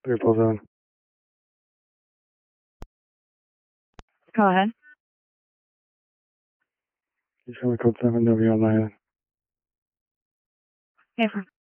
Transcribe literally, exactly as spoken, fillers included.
Triple zone. Go ahead. You show me code seven W on my end. Affirm.